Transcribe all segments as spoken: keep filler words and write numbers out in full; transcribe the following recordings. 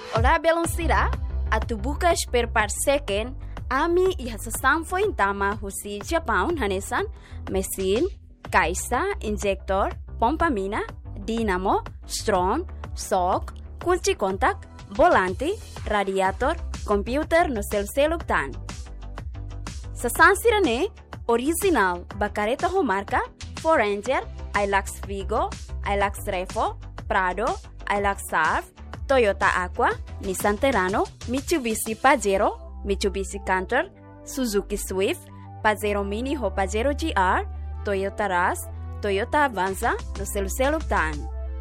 Olá, Beloncira. Atu buka spare part second. Ami iha sasang foi intama husi Japão hanesan. Mesin, kaisa, injector, pompa mina, dinamo, strong, sock, kunci kontak, volante, radiator, computer no sel seluktan. Sasang sirane original bacareta homarca, Foranger, Hilux Vigo, Hilux Revo, Prado, Hilux Surf, Toyota Aqua, Nissan Terrano, Mitsubishi Pajero, Mitsubishi Canter, Suzuki Swift, Pajero Mini ho Pajero G R, Toyota Rush, Toyota Avanza, no selu-selu tan.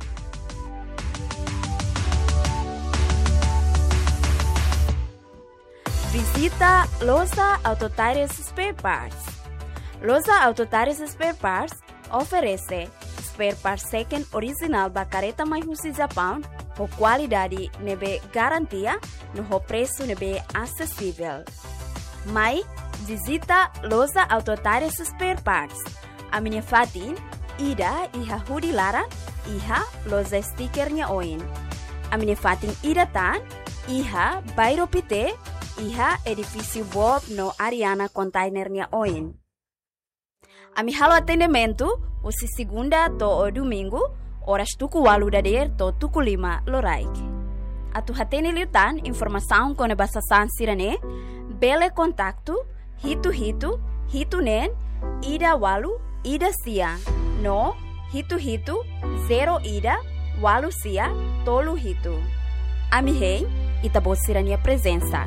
Visita Loza Autotires Spare Parts. Loza Autotires Spare Parts oferece spare parts second original bacareta mais husi Japão, com qualidade nebe garantia, no preço nebe acessível. Mai visita Loza Autotires Spare Parts. A minha fatin, ida iha hudi lara, iha Loza stickernya oin. A minha fatin ida tan, iha bairro pite, iha edifício Bob no Ariana containernya oin. Ami halo atendimento, usi segunda to o domingo, horas tuku walu dader to tuku lima loraik. Atu hatene liutan informação com a basasan sirane, bele contacto, hitu hitu, hitu nen, ida walu, ida sia, no, hitu hitu, zero ida, walu sia, tolu hitu. Ami hei, itabo sirania presença.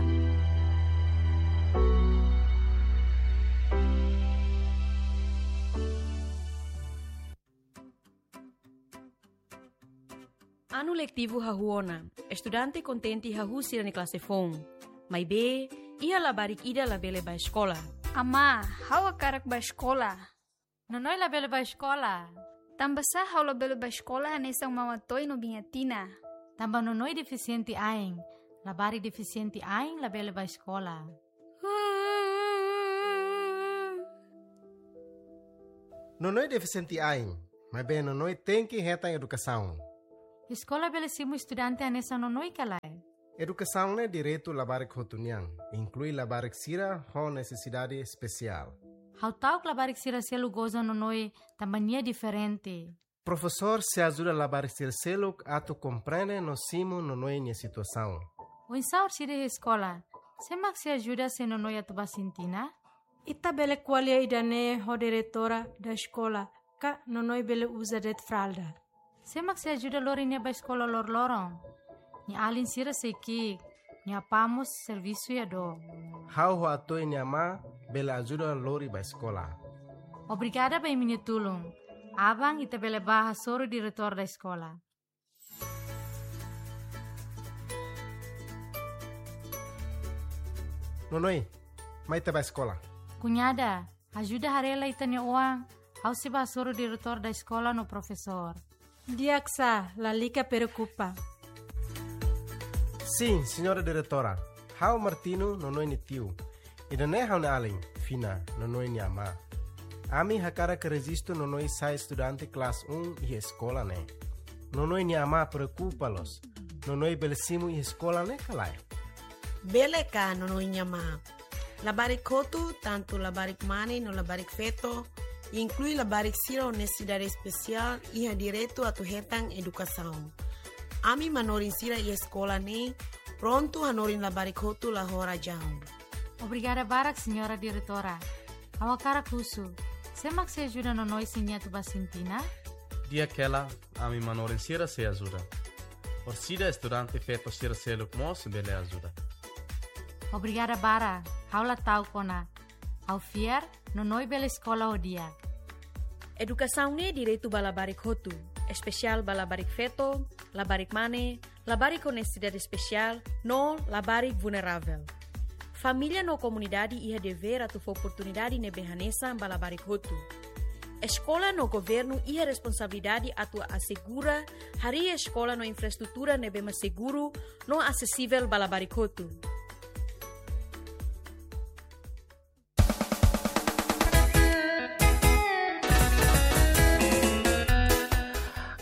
Ano letivo hahuona, estudante contente hahu sira ni classe fon. Mai be, ia labarik ida labele ba escola. Ama, hawa karak ba escola. Nonoi labele ba escola. Tamba sa hawa labele ba escola hanesang mawatoy no bingatina. Tamba nonoi deficiente aing, labari deficiente aing labele ba escola. Nonoi deficiente aing, mas bem nonoi tem que reta educação. Escola belesimo estudante anessa nonoi kalai. Educação é direito labarik hotuniang, inclui labarik sira ho necessidade especial. How tau labarik sira selu goza nonoi tambania diferente. Professor se ajuda labarik sira seluk ato compreende no simo nonoi nia situação. O insaur sira escola, semak se ajuda se nonoi atuba sintina? Ita bele qualia idane ho diretora da escola, ka nonoi bele usa det fralda. Semak se ajuda lori nia ba escola lor lorong. Ni alin sira seki, ni apamos serviço ya do. How ho ato nia ma bele ajuda lori ba escola. Obrigada ba minha tulung. Abang ita bele baha soro diretor da escola. Nonoi, mai te ba escola. Cunhada, ajuda harela ita nia uang. Au se ba soro diretor da escola no professor. Diaksa, la lica preocupa. Sim, senhora diretora. How Martino nonoi ni tiu. Ida ne how ne alin, fina, nonoi ni ama. Ami hakara que resisto nonoi sai estudante classe um e escola ne. Nonoi ni ama preocupa-los. Nonoi belesimo e escola ne kalai. Bele ka nonoi ni ama. Labarik kotu, tanto labarik mani no labarik feto, inclui labarik sira necessidade especial e ha direito a tu hetang educação. Ami manorin sira e escola ne, pronto hanorin labarik kotu la hora jam. Obrigada barak, senhora diretora. Awakara kusu. Semak se ajuda no noi sinha tu basintina? Dia aquela, ami manorin sira se ajuda. Orsida estudante feto sira se lukmos bele ajuda. Obrigada bara. Haula tau kona. Au fier, no noi bela escola o dia. Educação ne direito balabarik hotu, especial balabarik feto, labarik mane, labarik com necessidade especial, no labarik vulnerável. Família no comunidade ia dever a tu oportunidade ne behanesa balabarik hotu. Escola no governo ia responsabilidade a tu assegura hari escola no infraestrutura ne bema seguro, no acessível balabarik hotu.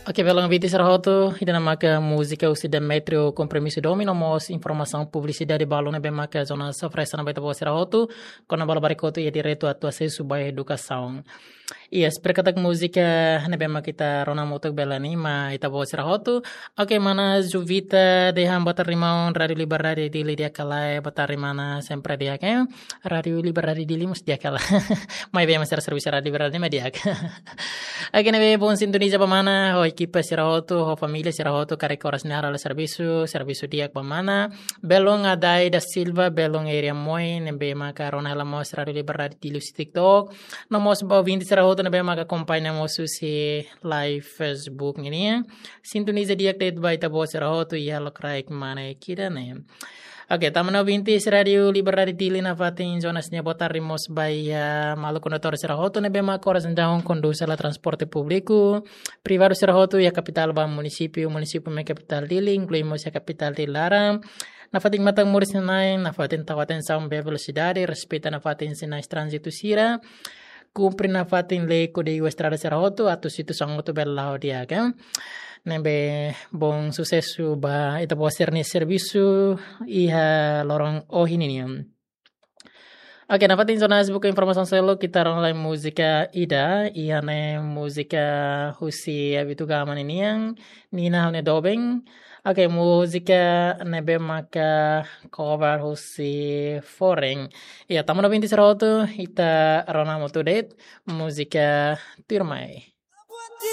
Ok, pelo convite, Sarahoto, e na maca música, o Demetrio Compromisso Domino, mos informação, publicidade, balão, bem maca, zona sofrência na baita boa Sarahoto, quando a bala baricoto e direto a tua acesso à educação. E as perkatak música, na bem maca kita rona motok belani, ma ita boa Sarahoto. Ok, mana Juvita, deham batar rimão, Radio Liberdade di dia kalai, batar rimana sempre dia kan, Radio Liberdade di limus dia kala. Mai bem mas servis Radio Liberdade media. Ok, na bem bom sintonia pamana, ho equipa Sirahoto, ho família Sirahoto, karek oras nehara serviço, serviço dia pamana. Belong Adai da Silva, belong area moi, nebe maka rona la mos Radio Liberdade di lus TikTok. Na mos ba vinte Sirahoto nebe maka acompanha mos si live Facebook ini. Sintonia dia update ba ita bo Sirahoto ya lo kraik mana kira ne. Oke, taman vintis Radio Liberdade di Lina Fatin zonas nya botar rimos by uh, Maluku Notor Sirahoto nebe makoras ndahon conduce la transporte público privado Sirahoto ya capital ba município município me capital dili incluímos ya capital de Lara na fating matang muris na na fatin tawaten sa velocidade respeita na fatin sinais trânsito sira cumpre na fatin lei código estrada Sirahoto atau situ sangoto bella dia kan Nembe bom sucesso ba ita bo serni serviço iha lorong oh ini nih. Oke, na fatin zonas buku informasi selo kita orang lain musika ida iha ne musika husi abitu gaman ini yang nina hone dobeng. Oke, musika nebe maka cover husi foreng. Iya, tamu na binti Sirahoto ita rona moto date musika Tirmai.